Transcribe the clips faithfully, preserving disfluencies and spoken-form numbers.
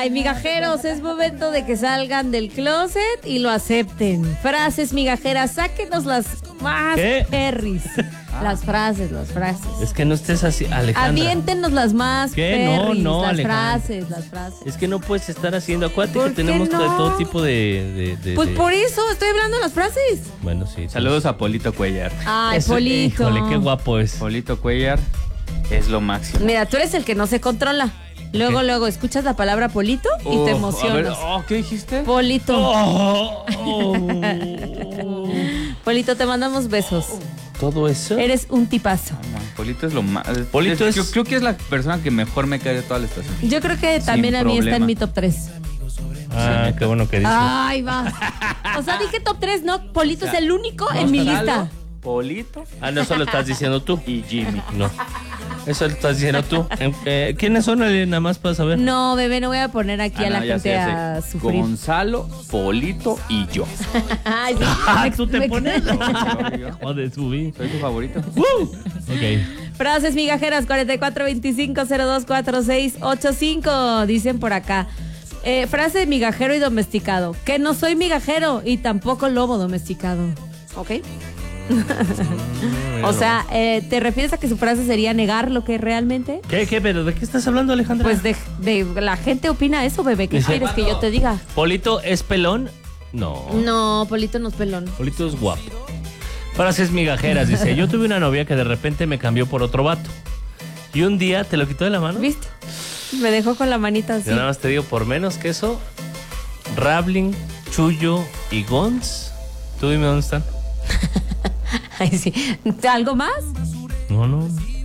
Ay, migajeros, es momento de que salgan del closet y lo acepten. Frases migajeras, sáquenos las más ¿Qué? perris. Las frases, las frases. Es que no estés así, Alejandra. Aviéntenos las más ¿Qué? No, perris, no, las Alejandra. frases, las frases. Es que no puedes estar haciendo. Acuérdate ¿Por que qué tenemos no? de todo tipo de... de, de Pues de- por eso estoy hablando de las frases. Bueno, sí. Saludos a Polito Cuellar. Ay, Eso, Polito. Híjole, qué guapo es. Polito Cuellar es lo máximo. Mira, tú eres el que no se controla. Luego, ¿Qué? luego escuchas la palabra Polito y Oh, te a ver, emocionas. oh, ¿qué dijiste? Polito. Oh, oh. Polito, te mandamos besos. ¿Todo eso? Eres un tipazo. No, Polito es lo más. Polito es- Yo creo que es la persona que mejor me cae de toda la estación. Yo creo que también a mí está problema. en mi top tres. Ah, qué bueno que dices. Ay, va. O sea, dije top tres, no. Polito es el único en mi lista. Polito Ah, no, eso lo estás diciendo tú. y Jimmy. No. Eso lo estás diciendo tú. Eh, ¿Quiénes son, Ale? Nada más para saber. No, bebé, no voy a poner aquí Ah, a la no, ya gente sé, ya a sé. sufrir. Gonzalo, Polito y yo. Ay, sí. Ah, Me- tú te me- pones. Yo, yo, yo. Joder, subí. Soy tu favorito. Ok. Frases migajeras, cuarenta y cuatro veinticinco cero dos cuatro seis ocho cinco. Dicen por acá. Eh, frase migajero y domesticado. Que no soy migajero y tampoco lobo domesticado. ¿Ok? O sea, eh, ¿te refieres a que su frase sería negar lo que realmente? ¿Qué, qué, pero de qué estás hablando, Alejandra? Pues de, de la gente opina eso, bebé. ¿Qué Dice- quieres que yo te diga? ¿Polito es pelón? No. No, Polito no es pelón. Polito es guapo. Frases migajeras, dice. Yo tuve una novia que de repente me cambió por otro vato. Y un día te lo quitó de la mano. ¿Viste? Me dejó con la manita así. Yo nada más te digo, por menos que eso, Rabling, Chuyo y Gons. Tú dime dónde están. Ay, sí. ¿Algo más? No, no.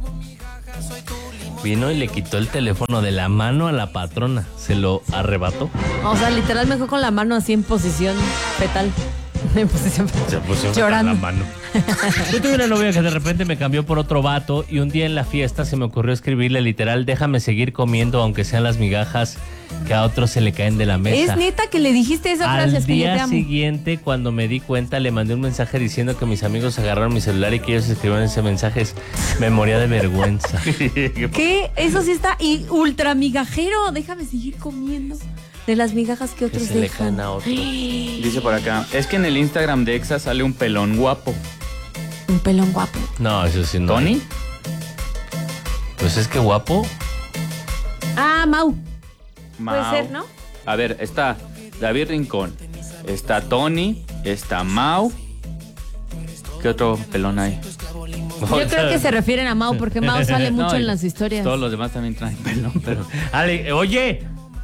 Vino y le quitó el teléfono de la mano a la patrona. Se lo arrebató. O sea, literal me dejó con la mano así en posición fetal. En posición fetal. Se puso Llorando. la mano. Yo tuve una novia que de repente me cambió por otro vato y un día en la fiesta se me ocurrió escribirle literal, déjame seguir comiendo aunque sean las migajas que a otros se le caen de la mesa. Es neta que le dijiste esa frase, Al es que yo te día amo. siguiente, cuando me di cuenta, le mandé un mensaje diciendo que mis amigos agarraron mi celular y que ellos escribieron ese mensaje. Me moría de vergüenza. ¿Qué? Eso sí está y ultra migajero. Déjame seguir comiendo de las migajas que Que otros se le dejan. caen a otros. Dice por acá, es que en el Instagram de Exa sale un pelón guapo. Un pelón guapo. No, eso sí no. ¿Tony? Pues es que guapo. Ah, Mau. Mau. Puede ser, ¿no? A ver, está David Rincón, está Tony, está Mau. ¿Qué otro pelón hay? Yo creo que se refieren a Mau porque Mau sale mucho No, y en las historias. Todos los demás también traen pelón, pero... Ale, oye.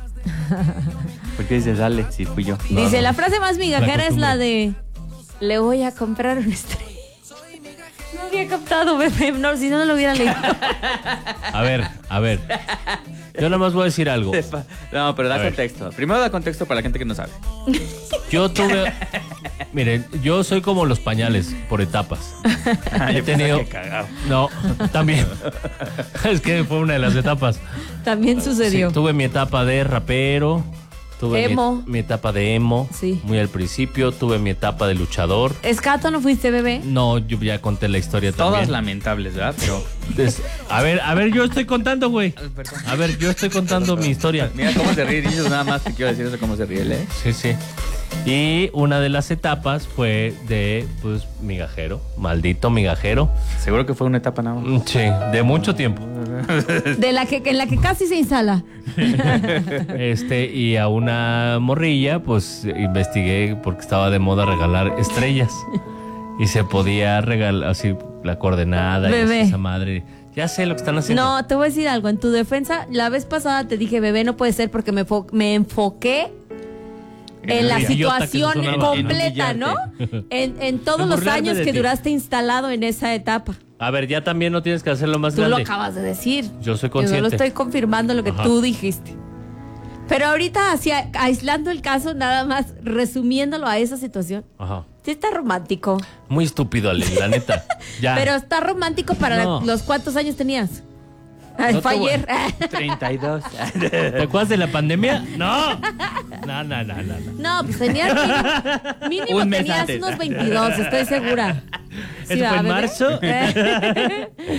¿Por qué dices dale? Sí, fui yo. No, Dice, no. la frase más migajera La es la costumbre. de le voy a comprar una estrella. No había captado, bebé. No, si no, no lo hubiera leído. A ver, a ver. Yo nada más voy a decir algo. No, pero da A ver. contexto. Primero da contexto para la gente que no sabe. Yo tuve. Miren, yo soy como los pañales, por etapas. He tenido. No, también. Es que fue una de las etapas. También sucedió. Sí, tuve mi etapa de rapero. Tuve mi- Emo. Mi, etapa de emo. Sí. Muy al principio. Tuve mi etapa de luchador. ¿Escato no fuiste, bebé? No, yo ya conté la historia Todas también. lamentables, ¿verdad? Pero... Des- A ver, a ver, yo estoy contando, güey. A ver, yo estoy contando mi historia. Mira cómo se ríe, dices nada más te quiero decir eso cómo se ríe, ¿eh? Sí, sí. Y una de las etapas fue de, pues, migajero. Maldito migajero. Seguro que fue una etapa nada más. Mm, Sí, de mucho tiempo. De la que, en la que casi se instala. Este, y a una morrilla, pues, investigué porque estaba de moda regalar estrellas. Y se podía regalar así la coordenada y Bebé. así, esa madre. Ya sé lo que están haciendo. No, te voy a decir algo. En tu defensa, la vez pasada te dije, bebé, no puede ser porque me, fo- me enfoqué en, el la idiota que situación sonaba. completa, En ¿no? humillarte. En, en todos En los burlarme años de que ti. duraste instalado en esa etapa. A ver, ya también no tienes que hacerlo más Tú lo grande. acabas de decir. Yo soy Yo consciente. solo estoy confirmando lo que Ajá. tú dijiste. Pero ahorita, así, a- aislando el caso, nada más resumiéndolo a esa situación. Ajá. Sí está romántico. Muy estúpido, Ale, la neta. Ya. Pero está romántico para No. los cuántos años tenías. Ay, No fue te voy- ayer. treinta y dos. ¿Te acuerdas de la pandemia? No. No, no, no, no. no. No, pues tenías mínimo, mínimo Un mes tenías antes. unos veintidós, estoy segura. ¿Eso ¿va, fue en bebé? marzo?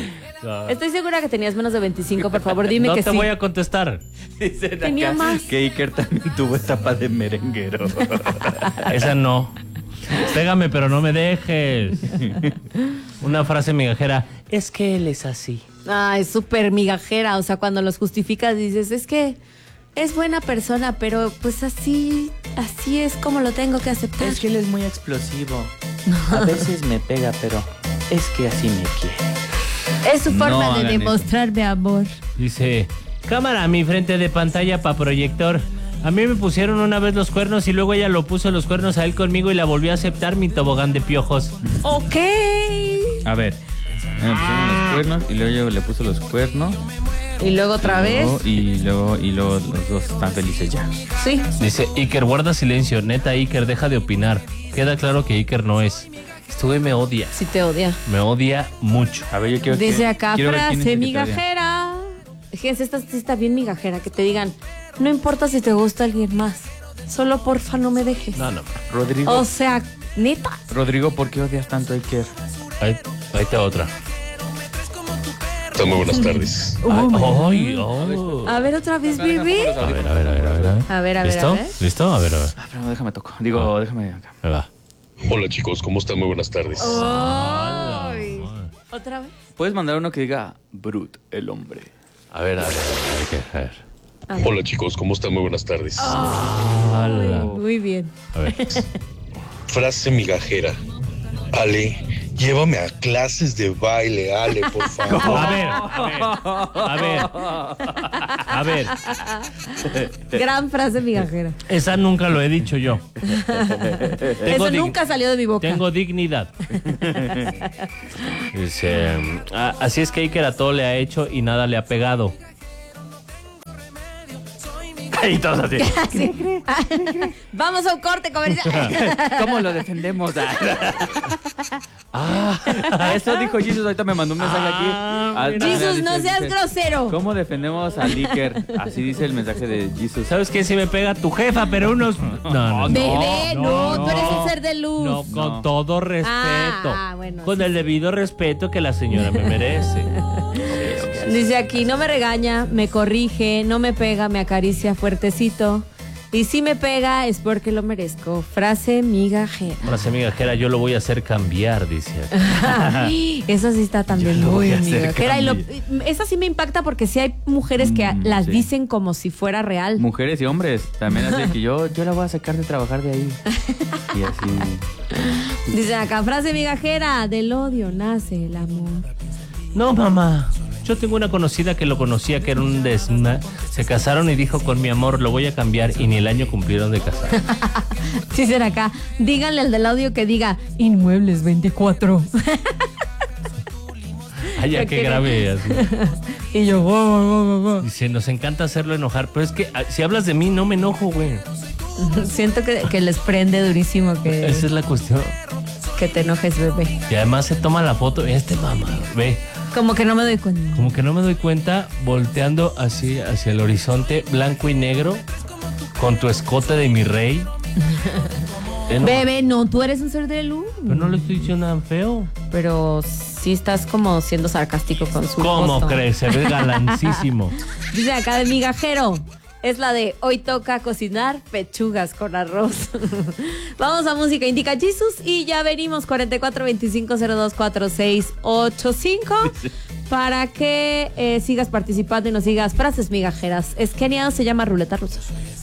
God. Estoy segura que tenías menos de veinticinco, por favor, dime no que te sí. voy a contestar. Dicen Tenía acá más. que Iker también tuvo etapa de merenguero. Esa no. Pégame, pero no me dejes. Una frase migajera. Es que él es así. Ah, es súper migajera, o sea, cuando los justificas dices, es que es buena persona, pero pues así, así es como lo tengo que aceptar. Es que él es muy explosivo. A veces me pega, pero es que así me quiere. Es su forma No de hagan demostrarme amor. Dice, cámara a mi frente de pantalla para proyector. A mí me pusieron una vez los cuernos y luego ella lo puso los cuernos a él conmigo y la volvió a aceptar mi tobogán de piojos. Ok. A ver, me pusieron los cuernos y luego yo le puso los cuernos. Y luego otra y vez. luego- Y luego, y luego los dos están felices ya. Sí. Dice, Iker, guarda silencio. Neta, Iker, deja de opinar. Queda claro que Iker no es. Este güey me odia. Sí te odia. Me odia mucho. A ver, yo quiero Dice que- acá, quiero ver quién es frase el que te odia. migajera. Fíjense, esta sí está bien migajera, que te digan, no importa si te gusta alguien más, solo porfa no me dejes. No, no. Rodrigo, O sea, neta. Rodrigo, ¿por qué odias tanto a Iker? Ahí, ahí te otra. Muy buenas tardes. Ay, ay, oh. A ver otra vez, Bibi. A ver, a ver, a ver, a ver. A ver, a ver, ¿Listo? a ver. ¿Listo? A ver, a ver. Ah, pero déjame toco. Digo, déjame acá. Ahí va. Hola chicos, ¿cómo están? Muy buenas tardes. Ay. ¿Otra vez? Puedes mandar uno que diga Brut, el hombre. A ver, a ver, a ver. A ver. A ver. Hola chicos, ¿cómo están? Muy buenas tardes. Ala. Muy bien. A ver. Frase migajera. Ale, llévame a clases de baile, Ale, por favor. A ver, a ver, a ver, a ver. Gran frase migajera. Esa nunca lo he dicho yo. Eso dig- nunca salió de mi boca. Tengo dignidad. Dice, "Ah, así es que Iker a todo le ha hecho y nada le ha pegado. Y todos así. Sí. Vamos a un corte comercial. ¿Cómo lo defendemos? Ah, eso dijo Jesus. Ahorita me mandó un mensaje aquí. Ah, Ah, mira. mira, Jesus, dice- no seas dice, grosero. ¿Cómo defendemos a Iker? Así dice el mensaje de Jesus. ¿Sabes qué? Si me pega tu jefa, pero unos... No, no, no. Bebé, no, tú eres un ser de luz. No, con No. todo respeto. Ah, bueno, con sí, el debido respeto que la señora me merece. Dice aquí, no me regaña, me corrige, no me pega, me acaricia fuertecito. Y si me pega es porque lo merezco. Frase migajera. Frase migajera, yo lo voy a hacer cambiar, dice acá. Esa sí está también Yo lo muy voy a hacer migajera. Y lo- cambiar. esa sí me impacta porque sí hay mujeres que Mm, las sí. dicen como si fuera real. Mujeres y hombres. También así que yo, yo la voy a sacar de trabajar de ahí. Y así. Dicen acá, frase migajera, del odio nace el amor. No, mamá. Yo tengo una conocida que lo conocía, que era un desma. Se casaron y dijo, con mi amor lo voy a cambiar, y ni el año cumplieron de casar. Dicen acá, díganle al del audio que diga Inmuebles veinticuatro. Ay, ya Yo qué quiero- grave. Así. Y yo, wow, wow, wow, wow. Dice, nos encanta hacerlo enojar, pero es que ah, si hablas de mí, no me enojo, güey. Siento que, que les prende durísimo que, Esa es la cuestión. que te enojes, bebé. Y además se toma la foto, este mamá, ve. Como que no me doy cuenta. Como que no me doy cuenta, volteando así hacia el horizonte, blanco y negro, con tu escote de mi rey. Eh, no, Bebé, no, tú eres un ser de luz. Pero no le estoy diciendo nada feo. Pero sí estás como siendo sarcástico con su ¿Cómo foto. crees? Se ve galancísimo. Dice acá de migajero. Es la de hoy toca cocinar pechugas con arroz. Vamos a música indica Jesus y ya venimos cuarenta y cuatro veinticinco cero dos cuatro seis ocho cinco para que eh, sigas participando y nos sigas frases migajeras. Es genial, se llama Ruleta Rusa.